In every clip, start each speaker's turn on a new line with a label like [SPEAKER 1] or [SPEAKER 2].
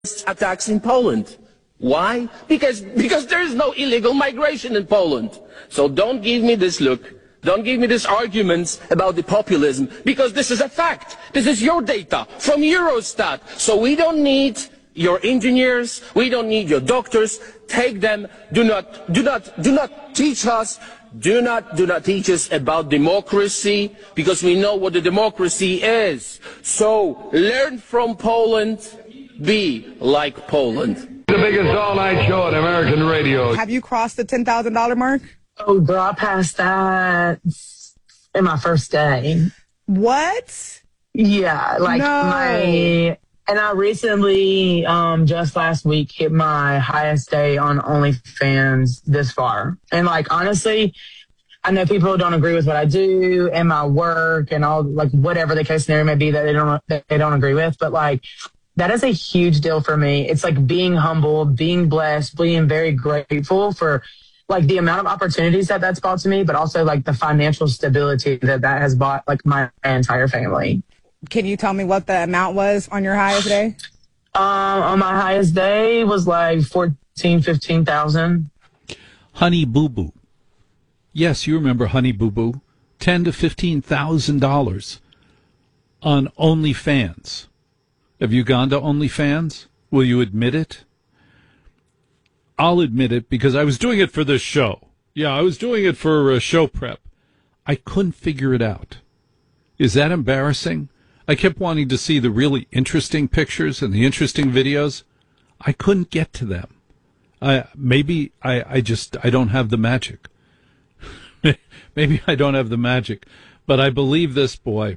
[SPEAKER 1] attacks in Poland. Why? Because there is no illegal migration in Poland. So don't give me this look. Don't give me these arguments about the populism, because this is a fact. This is your data from Eurostat. So we don't need your engineers. We don't need your doctors. Take them. Do not teach us. Do not teach us about democracy, because we know what the democracy is. So learn from Poland. Be like Poland.
[SPEAKER 2] The biggest all-night show on American radio.
[SPEAKER 3] Have you crossed the $10,000 mark?
[SPEAKER 4] Oh, girl, I passed that in my first day.
[SPEAKER 3] What?
[SPEAKER 4] Yeah, like and I recently, just last week, hit my highest day on OnlyFans this far. And like, honestly, I know people don't agree with what I do and my work and all, like, whatever the case scenario may be that they don't agree with, but like, that is a huge deal for me. It's like being humble, being blessed, being very grateful for like the amount of opportunities that that's brought to me, but also like the financial stability that has bought like my entire family.
[SPEAKER 3] Can you tell me what the amount was on your highest day?
[SPEAKER 4] On my highest day was like 15,000.
[SPEAKER 5] Honey Boo Boo. Yes, you remember Honey Boo Boo. $10,000 to $15,000 on OnlyFans. Have you gone to OnlyFans? Will you admit it? I'll admit it because I was doing it for this show. Yeah, I was doing it for show prep. I couldn't figure it out. Is that embarrassing? I kept wanting to see the really interesting pictures and the interesting videos. I couldn't get to them. Maybe I don't have the magic. Maybe I don't have the magic. But I believe this, boy.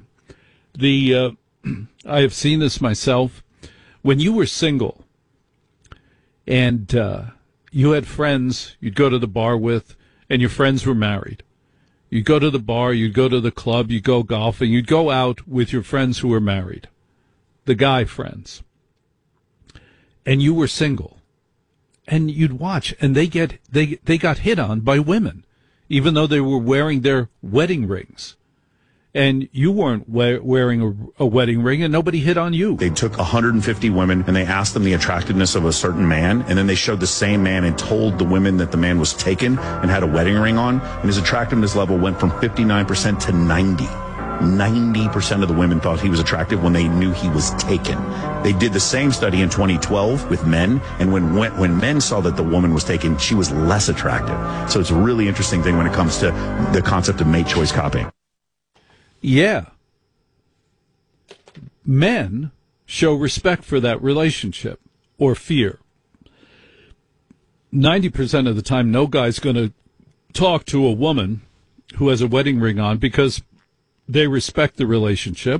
[SPEAKER 5] I have seen this myself. When you were single and you had friends you'd go to the bar with, and your friends were married. You'd go to the bar, you'd go to the club, you'd go golfing, you'd go out with your friends who were married, the guy friends. And you were single. And you'd watch, and they got hit on by women, even though they were wearing their wedding rings. And you weren't wearing a wedding ring, and nobody hit on you.
[SPEAKER 6] They took 150 women, and they asked them the attractiveness of a certain man, and then they showed the same man and told the women that the man was taken and had a wedding ring on, and his attractiveness level went from 59% to 90. 90% of the women thought he was attractive when they knew he was taken. They did the same study in 2012 with men, and when men saw that the woman was taken, she was less attractive. So it's a really interesting thing when it comes to the concept of mate choice copying.
[SPEAKER 5] Yeah. Men show respect for that relationship or fear. 90% of the time, no guy's going to talk to a woman who has a wedding ring on because they respect the relationship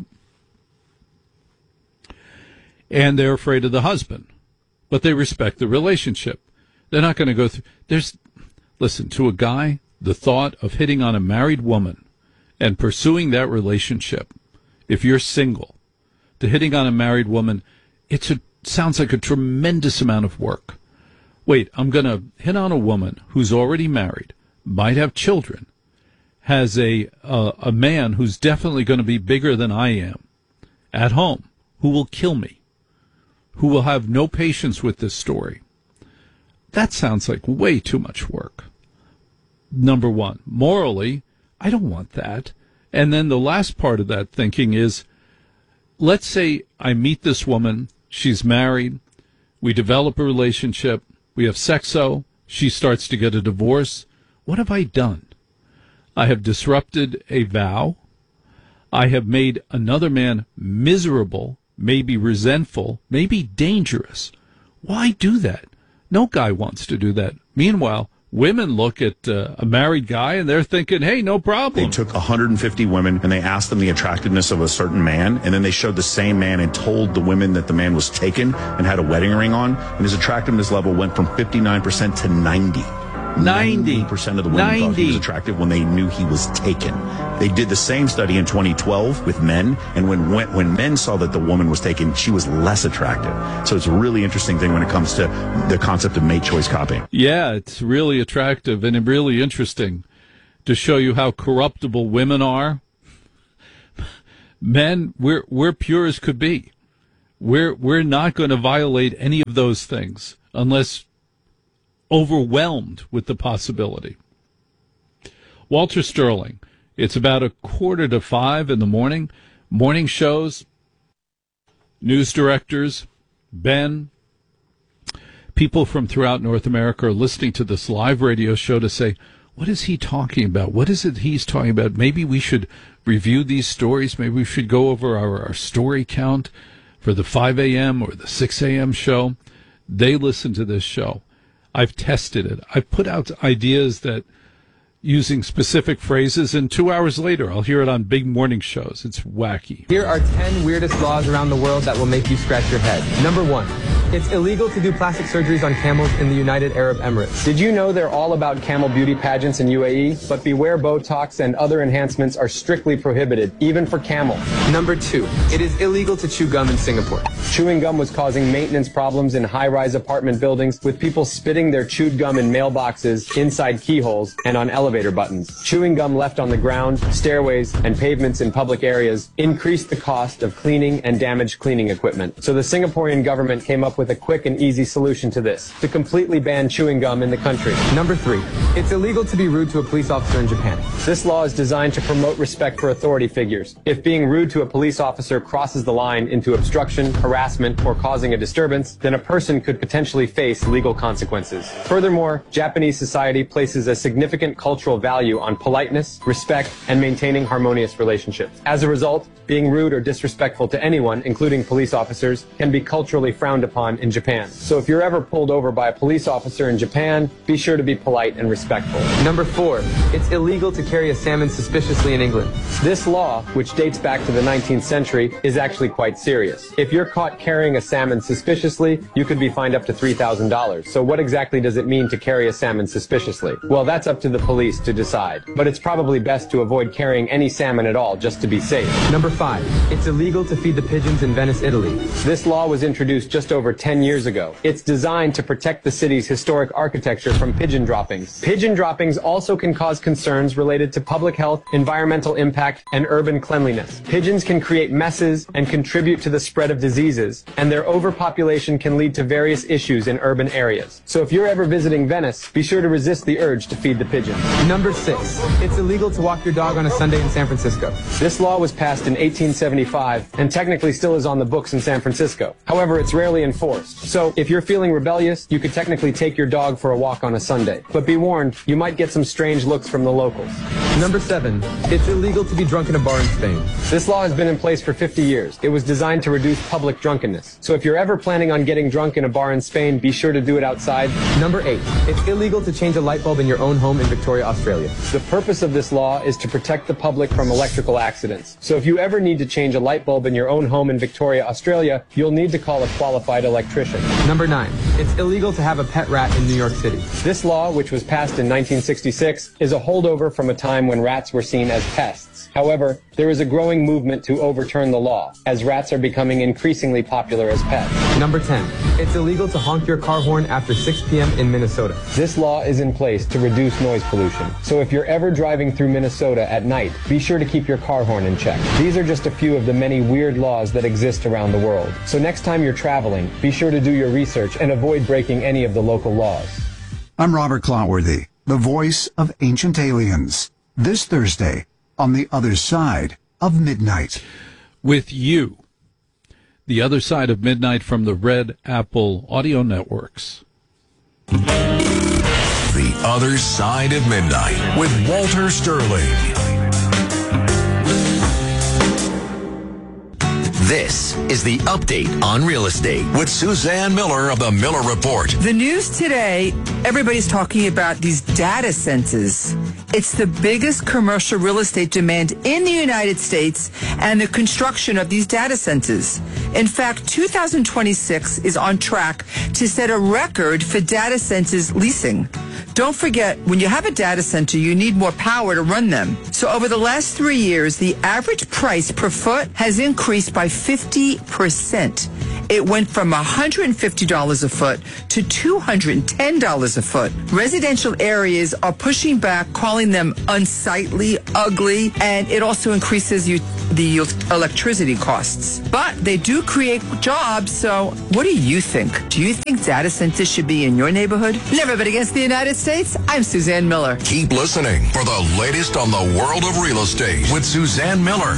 [SPEAKER 5] and they're afraid of the husband, but they respect the relationship. They're not going to go through. Listen, to a guy, the thought of hitting on a married woman and pursuing that relationship, if you're single, to hitting on a married woman, sounds like a tremendous amount of work. Wait, I'm going to hit on a woman who's already married, might have children, has a man who's definitely going to be bigger than I am at home, who will kill me, who will have no patience with this story. That sounds like way too much work. Number one, morally, I don't want that. And then the last part of that thinking is, let's say I meet this woman, she's married, we develop a relationship, we have sexo, she starts to get a divorce. What have I done? I have disrupted a vow. I have made another man miserable, maybe resentful, maybe dangerous. Why do that? No guy wants to do that. Meanwhile, women look at a married guy and they're thinking, hey, no problem.
[SPEAKER 6] They took 150 women and they asked them the attractiveness of a certain man, and then they showed the same man and told the women that the man was taken and had a wedding ring on, and his attractiveness level went from 59% to 90. 90% of the women thought he was attractive when they knew he was taken. They did the same study in 2012 with men, and when men saw that the woman was taken, she was less attractive. So it's a really interesting thing when it comes to the concept of mate choice copying.
[SPEAKER 5] Yeah, it's really attractive and really interesting to show you how corruptible women are. Men, we're pure as could be. We're not going to violate any of those things unless overwhelmed with the possibility. Walter Sterling, it's about 4:45 in the morning. Morning shows, news directors, Ben, people from throughout North America are listening to this live radio show to say, what is he talking about? What is it he's talking about? Maybe we should review these stories. Maybe we should go over our story count for the 5 a.m. or the 6 a.m. show. They listen to this show. I've tested it. I've put out ideas that using specific phrases, and 2 hours later, I'll hear it on big morning shows. It's wacky.
[SPEAKER 7] Here are 10 weirdest laws around the world that will make you scratch your head. Number 1. It's illegal to do plastic surgeries on camels in the United Arab Emirates. Did you know they're all about camel beauty pageants in UAE? But beware, Botox and other enhancements are strictly prohibited, even for camels. Number 2. It is illegal to chew gum in Singapore. Chewing gum was causing maintenance problems in high-rise apartment buildings, with people spitting their chewed gum in mailboxes, inside keyholes, and on elevator buttons. Chewing gum left on the ground, stairways, and pavements in public areas increased the cost of cleaning and damaged cleaning equipment. So the Singaporean government came up with a quick and easy solution to this, to completely ban chewing gum in the country. Number 3. It's illegal to be rude to a police officer in Japan. This law is designed to promote respect for authority figures. If being rude to a police officer crosses the line into obstruction, harassment, or causing a disturbance, then a person could potentially face legal consequences. Furthermore, Japanese society places a significant cultural value on politeness, respect, and maintaining harmonious relationships. As a result, being rude or disrespectful to anyone, including police officers, can be culturally frowned upon in Japan. So if you're ever pulled over by a police officer in Japan, be sure to be polite and respectful. Number 4. It's illegal to carry a salmon suspiciously in England. This law, which dates back to the 19th century, is actually quite serious. If you're caught carrying a salmon suspiciously, you could be fined up to $3,000. So what exactly does it mean to carry a salmon suspiciously? Well, that's up to the police to decide. But it's probably best to avoid carrying any salmon at all just to be safe. Number 5. It's illegal to feed the pigeons in Venice, Italy. This law was introduced just over 10 years ago. It's designed to protect the city's historic architecture from pigeon droppings. Pigeon droppings also can cause concerns related to public health, environmental impact, and urban cleanliness. Pigeons can create messes and contribute to the spread of diseases, and their overpopulation can lead to various issues in urban areas. So if you're ever visiting Venice, be sure to resist the urge to feed the pigeons. Number 6. It's illegal to walk your dog on a Sunday in San Francisco. This law was passed in 1875 and technically still is on the books in San Francisco. However, it's rarely enforced. So if you're feeling rebellious, you could technically take your dog for a walk on a Sunday. But be warned, you might get some strange looks from the locals. Number 7. It's illegal to be drunk in a bar in Spain. This law has been in place for 50 years. It was designed to reduce public drunkenness. So if you're ever planning on getting drunk in a bar in Spain, be sure to do it outside. Number 8. It's illegal to change a light bulb in your own home in Victoria, Australia. The purpose of this law is to protect the public from electrical accidents. So if you ever need to change a light bulb in your own home in Victoria, Australia, you'll need to call a qualified electrician. Number 9. It's illegal to have a pet rat in New York City. This law, which was passed in 1966, is a holdover from a time when rats were seen as pests. However, there is a growing movement to overturn the law, as rats are becoming increasingly popular as pets. Number 10. It's illegal to honk your car horn after 6 p.m. in Minnesota. This law is in place to reduce noise pollution. So if you're ever driving through Minnesota at night, be sure to keep your car horn in check. These are just a few of the many weird laws that exist around the world. So next time you're traveling, be sure to do your research and avoid breaking any of the local laws.
[SPEAKER 8] I'm Robert Clotworthy, the voice of Ancient Aliens. This Thursday, on the other side of midnight.
[SPEAKER 5] With you, the other side of midnight from the Red Apple Audio Networks.
[SPEAKER 9] The Other Side of Midnight with Walter Sterling. This is the update on real estate with Suzanne Miller of the Miller Report.
[SPEAKER 10] The news today, everybody's talking about these data centers. It's the biggest commercial real estate demand in the United States and the construction of these data centers. In fact, 2026 is on track to set a record for data centers leasing. Don't forget, when you have a data center, you need more power to run them. So over the last 3 years, the average price per foot has increased by 50%. it went from $150 a foot to $210 a foot. Residential areas are pushing back, calling them unsightly, ugly, and it also increases the electricity costs. But they do create jobs, so what do you think? Do you think data centers should be in your neighborhood? Never bet against the United States. I'm Suzanne Miller.
[SPEAKER 9] Keep listening for the latest on the world of real estate with Suzanne Miller.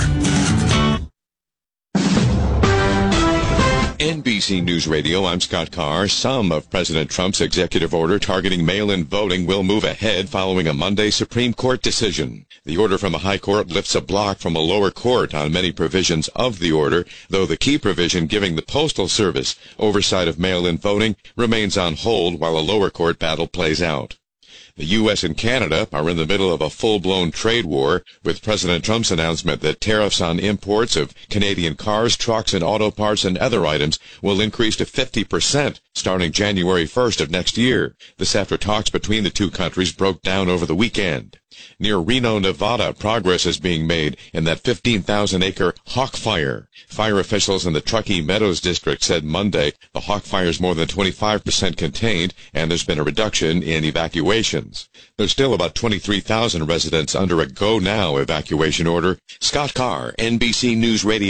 [SPEAKER 11] NBC News Radio, I'm Scott Carr. Some of President Trump's executive order targeting mail-in voting will move ahead following a Monday Supreme Court decision. The order from the High Court lifts a block from a lower court on many provisions of the order, though the key provision giving the Postal Service oversight of mail-in voting remains on hold while a lower court battle plays out. The U.S. and Canada are in the middle of a full-blown trade war, with President Trump's announcement that tariffs on imports of Canadian cars, trucks, and auto parts and other items will increase to 50% starting January 1st of next year. This after talks between the two countries broke down over the weekend. Near Reno, Nevada, progress is being made in that 15,000-acre Hawk Fire. Fire officials in the Truckee Meadows district said Monday the Hawk Fire is more than 25% contained, and there's been a reduction in evacuations. There's still about 23,000 residents under a go-now evacuation order. Scott Carr, NBC News Radio.